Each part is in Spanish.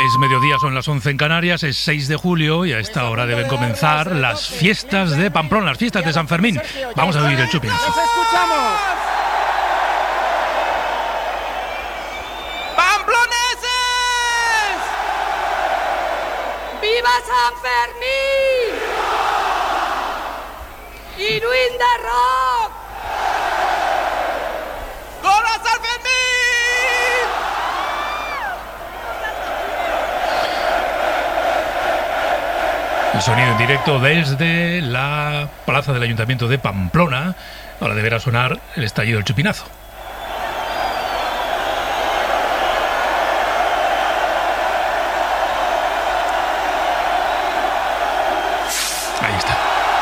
Es mediodía, son las 11 en Canarias, es 6 de julio y a esta hora deben comenzar las fiestas de Pamplona, las fiestas de San Fermín. Vamos a vivir el chupinazo. ¡Nos escuchamos! ¡Pamploneses! ¡Viva San Fermín! ¡Inuinda Rock! ¡Gora San Fermín! El sonido en directo desde la plaza del Ayuntamiento de Pamplona. Ahora deberá sonar el estallido del chupinazo. Ahí está.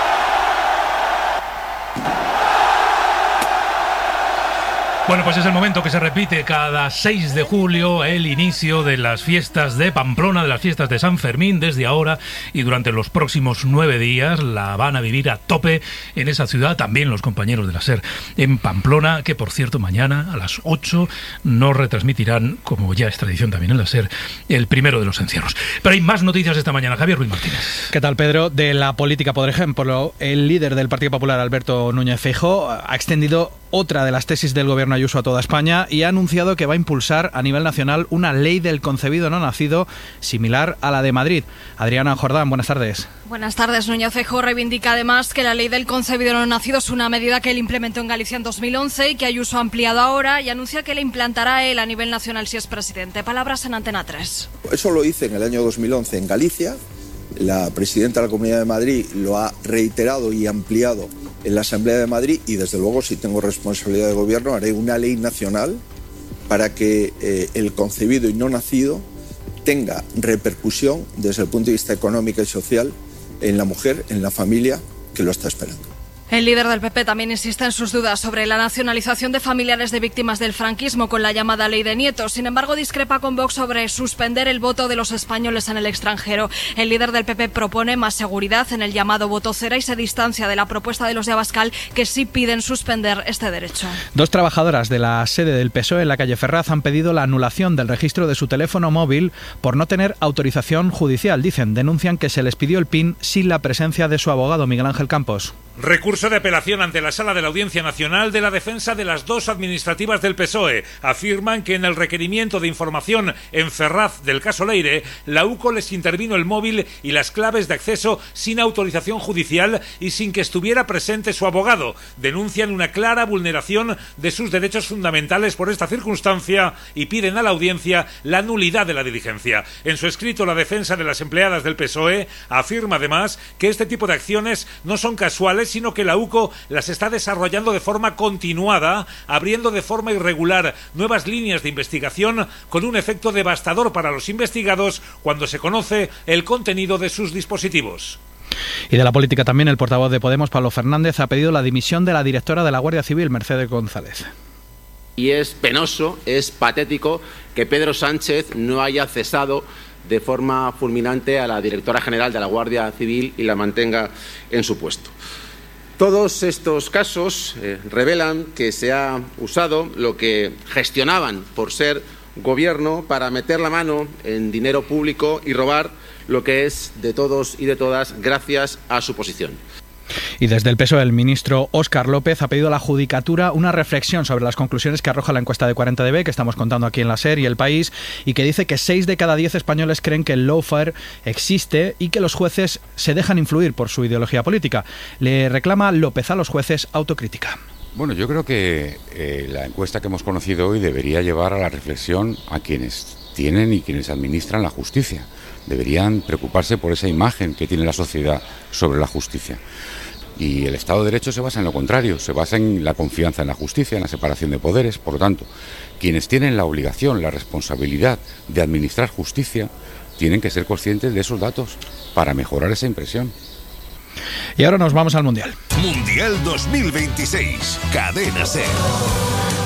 Bueno, pues es el momento que se repite cada 6 de julio, el inicio de las fiestas de Pamplona, de las fiestas de San Fermín, desde ahora y durante los próximos 9 días. La van a vivir a tope en esa ciudad, también los compañeros de la SER en Pamplona, que por cierto mañana a las 8 nos retransmitirán, como ya es tradición también en la SER, el primero de los encierros. Pero hay más noticias esta mañana. Javier Ruiz Martínez. ¿Qué tal, Pedro? De la política, por ejemplo, el líder del Partido Popular, Alberto Núñez Feijóo, ha extendido otra de las tesis del gobierno Ayuso a toda España y ha anunciado que va a impulsar a nivel nacional una ley del concebido no nacido similar a la de Madrid. Adriana Jordán, buenas tardes. Buenas tardes. Núñez Feijóo reivindica además que la ley del concebido no nacido es una medida que él implementó en Galicia en 2011 y que Ayuso ha ampliado ahora, y anuncia que la implantará él a nivel nacional si es presidente. Palabras en Antena 3. Eso lo hice en el año 2011 en Galicia. La presidenta de la Comunidad de Madrid lo ha reiterado y ampliado en la Asamblea de Madrid, y desde luego, si tengo responsabilidad de gobierno, haré una ley nacional para que el concebido y no nacido tenga repercusión desde el punto de vista económico y social en la mujer, en la familia que lo está esperando. El líder del PP también insiste en sus dudas sobre la nacionalización de familiares de víctimas del franquismo con la llamada ley de nietos. Sin embargo, discrepa con Vox sobre suspender el voto de los españoles en el extranjero. El líder del PP propone más seguridad en el llamado voto cera y se distancia de la propuesta de los de Abascal, que sí piden suspender este derecho. 2 trabajadoras de la sede del PSOE en la calle Ferraz han pedido la anulación del registro de su teléfono móvil por no tener autorización judicial. Denuncian que se les pidió el PIN sin la presencia de su abogado, Miguel Ángel Campos. Recurso de apelación ante la Sala de la Audiencia Nacional de la defensa de las 2 administrativas del PSOE. Afirman que en el requerimiento de información en Ferraz del caso Leire, la UCO les intervino el móvil y las claves de acceso sin autorización judicial y sin que estuviera presente su abogado. Denuncian una clara vulneración de sus derechos fundamentales por esta circunstancia y piden a la audiencia la nulidad de la diligencia. En su escrito, la defensa de las empleadas del PSOE afirma además que este tipo de acciones no son casuales, sino que la UCO las está desarrollando de forma continuada, abriendo de forma irregular nuevas líneas de investigación con un efecto devastador para los investigados cuando se conoce el contenido de sus dispositivos. Y de la política también, el portavoz de Podemos, Pablo Fernández, ha pedido la dimisión de la directora de la Guardia Civil, Mercedes González. Y es penoso, es patético que Pedro Sánchez no haya cesado de forma fulminante a la directora general de la Guardia Civil y la mantenga en su puesto. Todos estos casos revelan que se ha usado lo que gestionaban por ser gobierno para meter la mano en dinero público y robar lo que es de todos y de todas gracias a su posición. Y desde el PSOE, el ministro Óscar López ha pedido a la Judicatura una reflexión sobre las conclusiones que arroja la encuesta de 40DB, que estamos contando aquí en la SER y El País, y que dice que 6 de cada 10 españoles creen que el lawfare existe y que los jueces se dejan influir por su ideología política. Le reclama López a los jueces autocrítica. Bueno, yo creo que la encuesta que hemos conocido hoy debería llevar a la reflexión a quienes tienen y quienes administran la justicia. Deberían preocuparse por esa imagen que tiene la sociedad sobre la justicia. Y el Estado de Derecho se basa en lo contrario, se basa en la confianza en la justicia, en la separación de poderes. Por lo tanto, quienes tienen la obligación, la responsabilidad de administrar justicia, tienen que ser conscientes de esos datos para mejorar esa impresión. Y ahora nos vamos al Mundial. Mundial 2026, Cadena SER.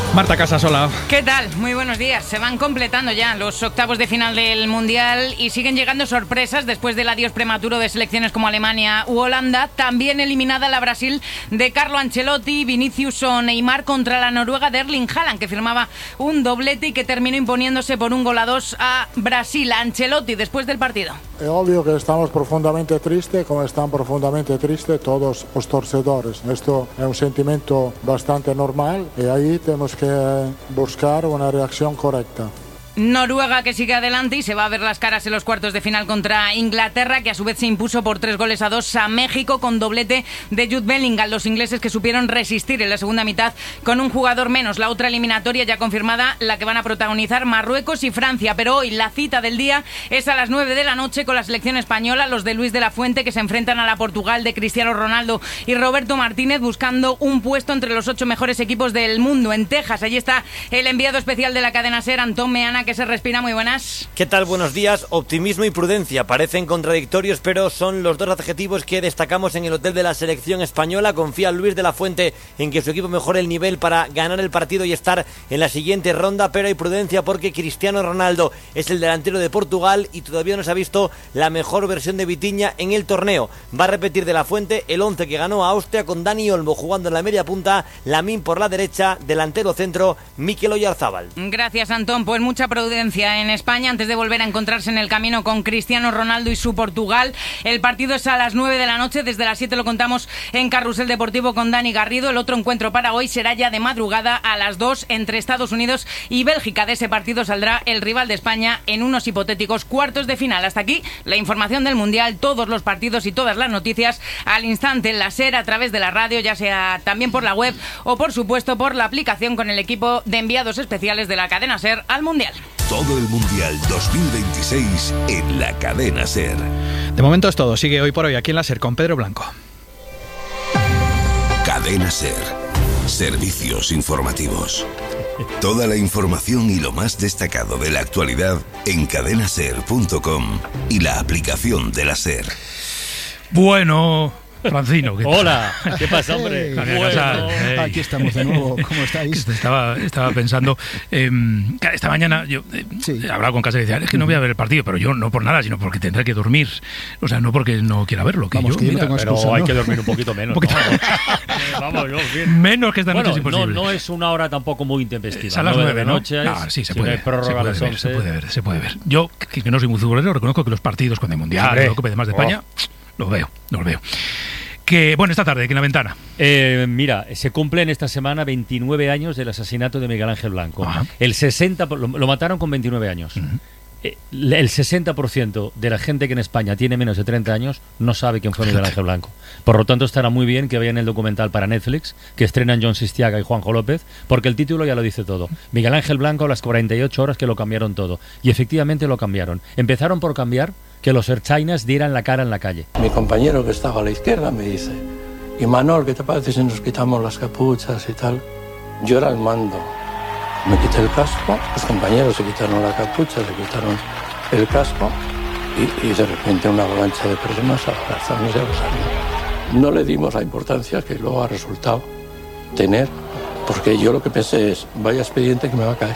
Marta Casasola. ¿Qué tal? Muy buenos días. Se van completando ya los octavos de final del Mundial y siguen llegando sorpresas después del adiós prematuro de selecciones como Alemania u Holanda. También eliminada la Brasil de Carlo Ancelotti, Vinicius o Neymar contra la Noruega de Erling Haaland, que firmaba un doblete y que terminó imponiéndose por 1-2 a Brasil. Ancelotti después del partido. Es obvio que estamos profundamente tristes, como están profundamente tristes todos los torcedores. Esto es un sentimiento bastante normal y ahí tenemos que buscar una reacción correcta. Noruega que sigue adelante y se va a ver las caras en los cuartos de final contra Inglaterra, que a su vez se impuso por 3-2 a México con doblete de Jude Bellingham. Los ingleses que supieron resistir en la segunda mitad con un jugador menos. La otra eliminatoria ya confirmada, la que van a protagonizar Marruecos y Francia. Pero hoy la cita del día es a las 9 de la noche con la selección española, los de Luis de la Fuente, que se enfrentan a la Portugal de Cristiano Ronaldo y Roberto Martínez, buscando un puesto entre los 8 mejores equipos del mundo. En Texas, allí está el enviado especial de la cadena SER, Antón Meana, que se respira. Muy buenas. ¿Qué tal? Buenos días. Optimismo y prudencia parecen contradictorios, pero son los dos adjetivos que destacamos en el hotel de la selección española. Confía Luis de la Fuente en que su equipo mejore el nivel para ganar el partido y estar en la siguiente ronda, pero hay prudencia porque Cristiano Ronaldo es el delantero de Portugal y todavía no se ha visto la mejor versión de Vitinha en el torneo. Va a repetir de la Fuente el 11 que ganó a Austria, con Dani Olmo jugando en la media punta, Lamine por la derecha, delantero centro Mikel Oyarzabal. Gracias, Antón. Pues mucha prudencia en España antes de volver a encontrarse en el camino con Cristiano Ronaldo y su Portugal. El partido es a las 9 de la noche, desde las 7 lo contamos en Carrusel Deportivo con Dani Garrido. El otro encuentro para hoy será ya de madrugada a las 2 entre Estados Unidos y Bélgica. De ese partido saldrá el rival de España en unos hipotéticos cuartos de final. Hasta aquí la información del Mundial, todos los partidos y todas las noticias al instante en la SER, a través de la radio, ya sea también por la web o por supuesto por la aplicación, con el equipo de enviados especiales de la cadena SER al Mundial. Todo el Mundial 2026 en la cadena SER. De momento es todo. Sigue Hoy por Hoy aquí en la SER con Pedro Blanco. Cadena SER. Servicios informativos. Toda la información y lo más destacado de la actualidad en cadenaser.com y la aplicación de la SER. Bueno, Francino, ¿qué tal? Hola, ¿qué pasa, hombre? Bueno, aquí estamos de nuevo. ¿Cómo estáis? Estaba pensando, esta mañana yo he hablado con Casa y decía, es que no voy a ver el partido, pero yo no por nada, sino porque tendré que dormir. O sea, no porque no quiera verlo. Vamos, que yo no tengo excusa, pero hay que dormir un poquito menos. Vamos, bien. Menos que esta noche es imposible. No es una hora tampoco muy intempestiva. Es a las 9 de la noche. No, sí, se puede ver. Se puede ver. Yo, que no soy muy futbolero, reconozco que los partidos cuando hay Mundial, la Copa de más de España, los veo. Que, bueno, esta tarde, aquí en La Ventana. Mira, se cumplen esta semana 29 años del asesinato de Miguel Ángel Blanco. Ajá. El 60%, lo mataron con 29 años. Uh-huh. El 60% de la gente que en España tiene menos de 30 años no sabe quién fue Miguel Ángel Blanco. Por lo tanto, estará muy bien que vean el documental para Netflix, que estrenan John Sistiaga y Juanjo López, porque el título ya lo dice todo. Miguel Ángel Blanco, las 48 horas que lo cambiaron todo. Y efectivamente lo cambiaron. Empezaron por cambiar que los ertzainas dieran la cara en la calle. Mi compañero que estaba a la izquierda me dice: y Manol, ¿qué te parece si nos quitamos las capuchas y tal? Yo era el mando. Me quité el casco, los compañeros se quitaron la capucha, se quitaron el casco y de repente una avalancha de personas abrazándose y abrazando. No le dimos la importancia que luego ha resultado tener, porque yo lo que pensé es, vaya expediente que me va a caer.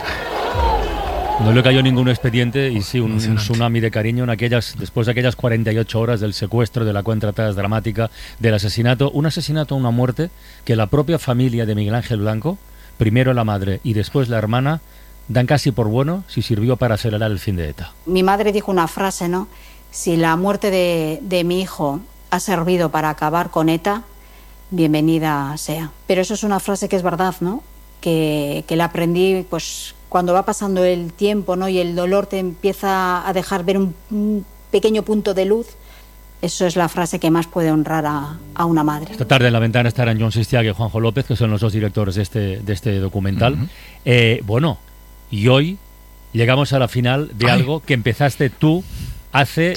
No le cayó ningún expediente y sí un tsunami de cariño después de aquellas 48 horas del secuestro, de la cuenta atrás dramática, del asesinato. Un asesinato, una muerte que la propia familia de Miguel Ángel Blanco, primero la madre y después la hermana, dan casi por bueno si sirvió para acelerar el fin de ETA. Mi madre dijo una frase, ¿no? Si la muerte de mi hijo ha servido para acabar con ETA, bienvenida sea. Pero eso es una frase que es verdad, ¿no? Que la aprendí pues cuando va pasando el tiempo, ¿no? Y el dolor te empieza a dejar ver un pequeño punto de luz. Eso es la frase que más puede honrar a una madre. Esta tarde en La Ventana estarán John Sistiaga y Juanjo López, que son los dos directores de este documental. Uh-huh. Y hoy llegamos a la final de algo que empezaste tú hace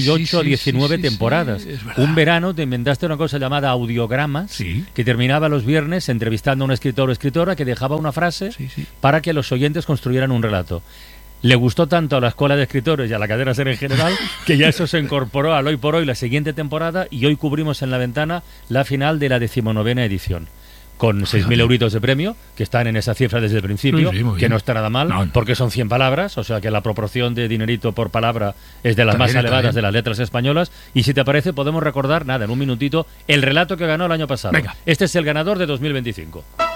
19 temporadas. Un verano te inventaste una cosa llamada Audiogramas, que terminaba los viernes entrevistando a un escritor o escritora que dejaba una frase para que los oyentes construyeran un relato. Le gustó tanto a la Escuela de Escritores y a la cadena SER en general que ya eso se incorporó al Hoy por Hoy la siguiente temporada, y hoy cubrimos en La Ventana la final de la 19ª edición. con 6.000 euritos de premio, que están en esa cifra desde el principio, que no está nada mal, porque son 100 palabras, o sea que la proporción de dinerito por palabra es de las más elevadas de las letras españolas. Y si te parece, podemos recordar, en un minutito, el relato que ganó el año pasado. Venga. Este es el ganador de 2025.